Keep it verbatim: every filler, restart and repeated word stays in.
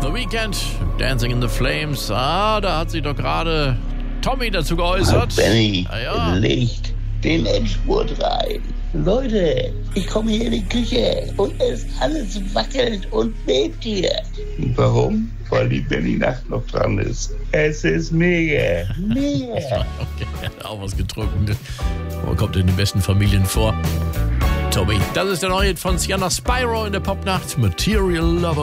The Weeknd, Dancing in the Flames. Ah, da hat sich doch gerade Tommy dazu geäußert. Benny, ah, ja. legt den Endspurt rein. Leute, ich komme hier in die Küche und es alles wackelt und bebt hier. Warum? Weil die Benny-Nacht noch dran ist. Es ist mega, mega. Okay, er hat auch was getrunken. Wo kommt in den besten Familien vor? Tommy, das ist der neue von Sienna Spyro in der Popnacht. Material Lover.